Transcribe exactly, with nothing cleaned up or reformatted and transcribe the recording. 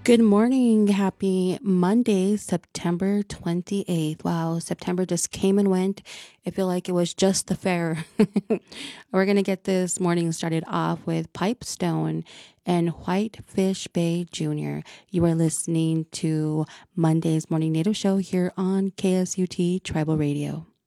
Good morning. Happy Monday, September twenty-eighth. Wow, September just came and went. I feel like it was just the fair. We're going to get this morning started off with Pipestone and Whitefish Bay Junior You are listening to Monday's Morning Native Show here on K S U T Tribal Radio.